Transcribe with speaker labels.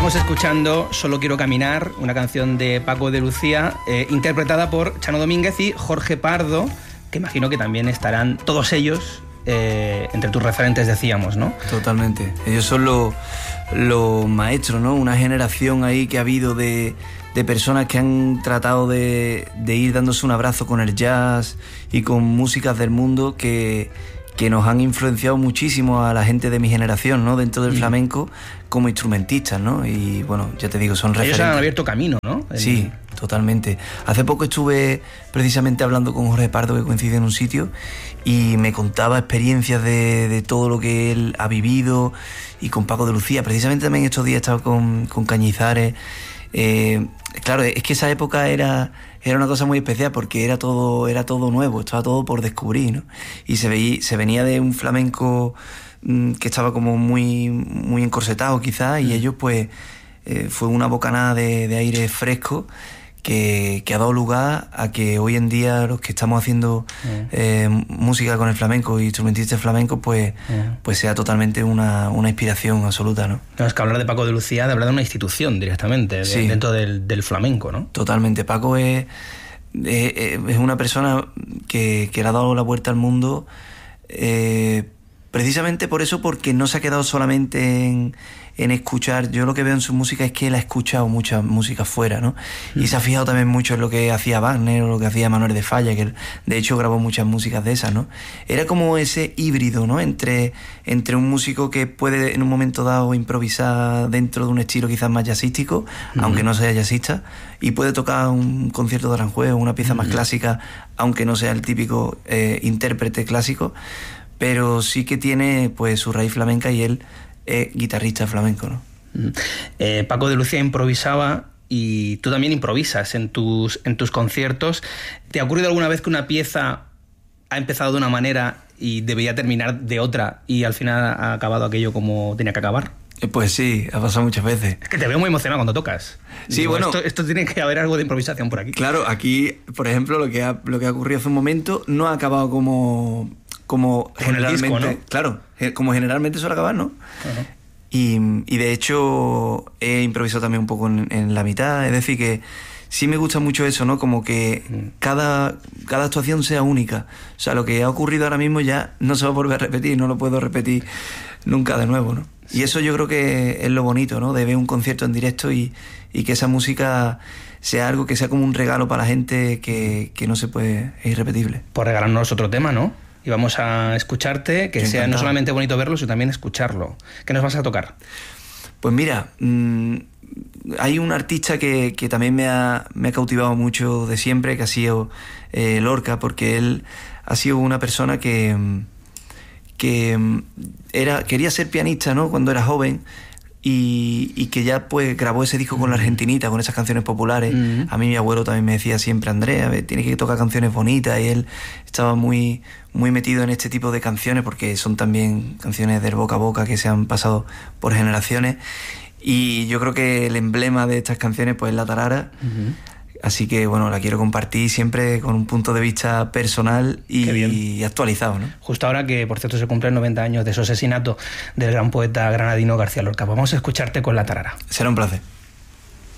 Speaker 1: Estamos escuchando Solo quiero caminar, una canción de Paco de Lucía, interpretada por Chano Domínguez y Jorge Pardo, que imagino que también estarán todos ellos entre tus referentes, decíamos, ¿no?
Speaker 2: Totalmente. Ellos son los maestros, ¿no? Una generación ahí que ha habido de personas que han tratado de ir dándose un abrazo con el jazz y con músicas del mundo que nos han influenciado muchísimo a la gente de mi generación, ¿no? Dentro del flamenco como instrumentistas, ¿no? Y bueno, ya te digo, son referentes.
Speaker 1: Ellos han abierto camino, ¿no?
Speaker 2: Sí, totalmente. Hace poco estuve precisamente hablando con Jorge Pardo, que coincide en un sitio, y me contaba experiencias de todo lo que él ha vivido, y con Paco de Lucía. Precisamente también estos días estaba con Cañizares. Claro, es que esa época era una cosa muy especial porque era todo nuevo, estaba todo por descubrir, ¿no? Y se venía de un flamenco que estaba como muy encorsetado quizás, y ellos pues fue una bocanada de aire fresco que ha dado lugar a que hoy en día los que estamos haciendo música con el flamenco y instrumentistas flamencos pues sea totalmente una inspiración absoluta, ¿no?
Speaker 1: Es que hablar de Paco de Lucía, de hablar de una institución directamente, sí, dentro del flamenco, ¿no?
Speaker 2: Totalmente. Paco es una persona que le ha dado la vuelta al mundo, precisamente por eso, porque no se ha quedado solamente en escuchar. Yo lo que veo en su música es que él ha escuchado mucha música fuera, ¿no? Y se ha fijado también mucho en lo que hacía Wagner o lo que hacía Manuel de Falla, que él, de hecho, grabó muchas músicas de esas, ¿no? Era como ese híbrido, ¿no? Entre un músico que puede en un momento dado improvisar dentro de un estilo quizás más jazzístico, aunque no sea jazzista, y puede tocar un concierto de Aranjuez o una pieza más clásica, aunque no sea el típico intérprete clásico, pero sí que tiene pues su raíz flamenca, y él es guitarrista flamenco, ¿no?
Speaker 1: Paco de Lucía improvisaba, y tú también improvisas en tus conciertos. ¿Te ha ocurrido alguna vez que una pieza ha empezado de una manera y debería terminar de otra, y al final ha acabado aquello como tenía que acabar?
Speaker 2: Pues sí, ha pasado muchas veces.
Speaker 1: Es que te veo muy emocionado cuando tocas.
Speaker 2: Sí, digo, bueno,
Speaker 1: esto tiene que haber algo de improvisación por aquí.
Speaker 2: Claro, aquí, por ejemplo, lo que ha ocurrido hace un momento no ha acabado como generalmente,
Speaker 1: disco, ¿no?
Speaker 2: Claro, como generalmente suele acabar, ¿no? Uh-huh. Y de hecho he improvisado también un poco en la mitad. Es decir, que sí me gusta mucho eso, ¿no? Como que cada actuación sea única. O sea, lo que ha ocurrido ahora mismo ya no se va a volver a repetir, no lo puedo repetir nunca de nuevo, ¿no? Sí. Y eso yo creo que es lo bonito, ¿no? De ver un concierto en directo y que esa música sea algo que sea como un regalo para la gente que no se puede, es irrepetible.
Speaker 1: Por regalarnos otro tema, ¿no? Y vamos a escucharte, que sea no solamente bonito verlo, sino también escucharlo. ¿Qué nos vas a tocar?
Speaker 2: Pues mira, hay un artista que también me ha cautivado mucho de siempre, que ha sido Lorca, porque él ha sido una persona que quería ser pianista, ¿no? Cuando era joven, y que ya pues grabó ese disco con la Argentinita, con esas canciones populares. A mí mi abuelo también me decía siempre: Andrés, a ver, tienes que tocar canciones bonitas, y él estaba muy metido en este tipo de canciones porque son también canciones del boca a boca que se han pasado por generaciones, y yo creo que el emblema de estas canciones pues es la tarara. Así que bueno, la quiero compartir siempre con un punto de vista personal y actualizado, ¿no?
Speaker 1: Justo ahora que, por cierto, se cumplen 90 años de su asesinato del gran poeta granadino García Lorca. Vamos a escucharte con la tarara.
Speaker 2: Será un placer.